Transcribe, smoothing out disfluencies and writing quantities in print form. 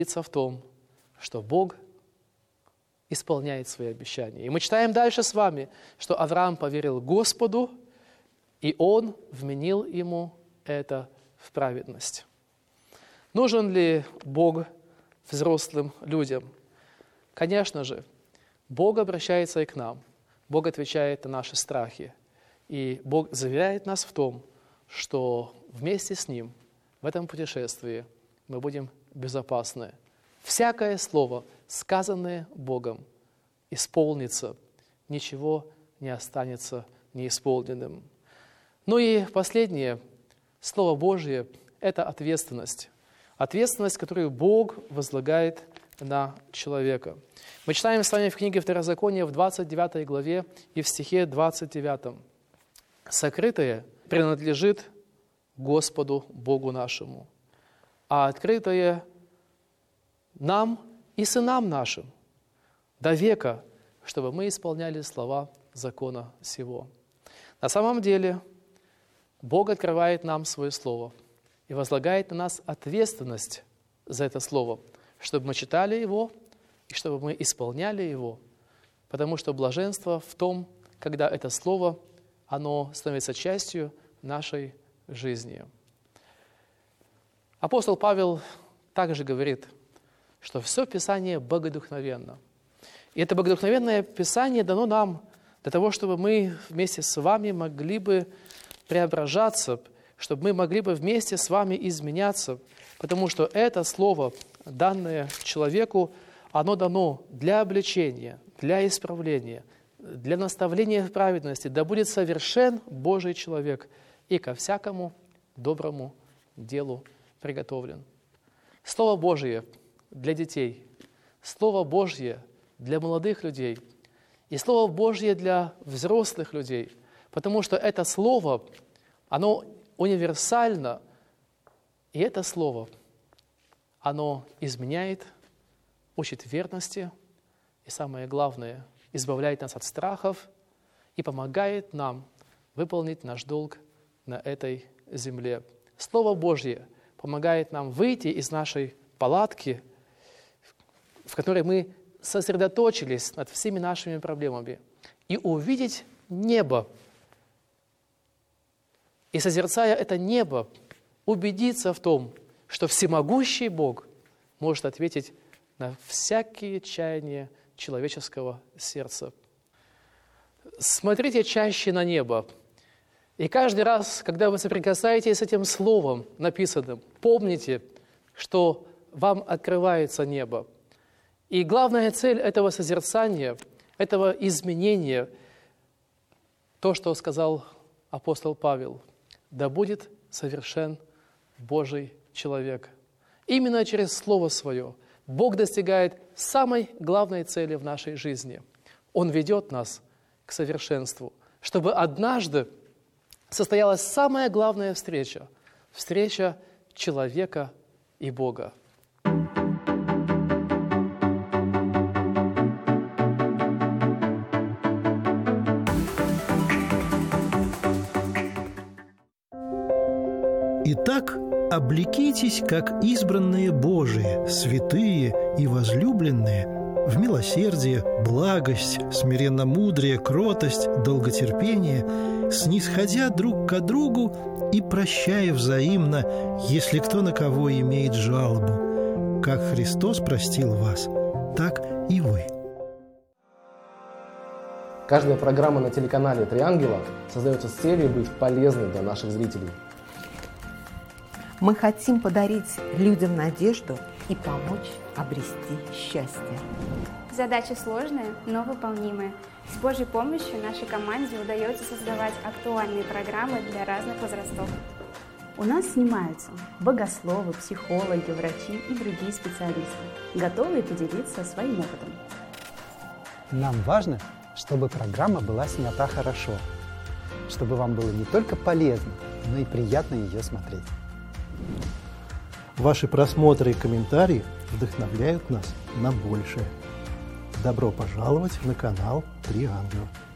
в том, что Бог исполняет свои обещания. И мы читаем дальше с вами, что Авраам поверил Господу, и Он вменил ему это в праведность. Нужен ли Бог взрослым людям? Конечно же, Бог обращается и к нам. Бог отвечает на наши страхи. И Бог заверяет нас в том, что вместе с Ним в этом путешествии мы будем безопасны. Всякое слово, сказанное Богом, исполнится, ничего не останется неисполненным. Ну и последнее, Слово Божье – это ответственность. Ответственность, которую Бог возлагает на человека. Мы читаем с вами в книге Второзакония в 29 главе и в стихе 29. «Сокрытое принадлежит Господу Богу нашему, а открытое нам и сынам нашим до века, чтобы мы исполняли слова закона сего». На самом деле, Бог открывает нам Свое Слово и возлагает на нас ответственность за это Слово, чтобы мы читали его и чтобы мы исполняли его, потому что блаженство в том, когда это Слово, оно становится частью нашей жизни. Апостол Павел также говорит, что все Писание богодухновенно. И это богодухновенное Писание дано нам для того, чтобы мы вместе с вами могли бы преображаться, чтобы мы могли бы вместе с вами изменяться, потому что это Слово, данное человеку, оно дано для обличения, для исправления, для наставления в праведности, да будет совершен Божий человек и ко всякому доброму делу приготовлен. Слово Божие для детей, Слово Божье для молодых людей и Слово Божье для взрослых людей, потому что это Слово, оно универсально, и это Слово, оно изменяет, учит верности и, самое главное, избавляет нас от страхов и помогает нам выполнить наш долг на этой земле. Слово Божье помогает нам выйти из нашей палатки, в которой мы сосредоточились над всеми нашими проблемами, и увидеть небо. И, созерцая это небо, убедиться в том, что всемогущий Бог может ответить на всякие чаяния человеческого сердца. Смотрите чаще на небо. И каждый раз, когда вы соприкасаетесь с этим словом написанным, помните, что вам открывается небо. И главная цель этого созерцания, этого изменения, то, что сказал апостол Павел, да будет совершен Божий человек. Именно через Слово Свое Бог достигает самой главной цели в нашей жизни. Он ведет нас к совершенству, чтобы однажды состоялась самая главная встреча – встреча человека и Бога. Итак, облекитесь, как избранные Божии, святые и возлюбленные, в милосердие, благость, смиренномудрие, кротость, долготерпение, снисходя друг к другу и прощая взаимно, если кто на кого имеет жалобу. Как Христос простил вас, так и вы. Каждая программа на телеканале «Три ангела» создается с целью быть полезной для наших зрителей. Мы хотим подарить людям надежду и помочь обрести счастье. Задача сложная, но выполнимая. С Божьей помощью нашей команде удается создавать актуальные программы для разных возрастов. У нас снимаются богословы, психологи, врачи и другие специалисты, готовые поделиться своим опытом. Нам важно, чтобы программа была снята хорошо, чтобы вам было не только полезно, но и приятно ее смотреть. Ваши просмотры и комментарии вдохновляют нас на большее. Добро пожаловать на канал «Три ангела».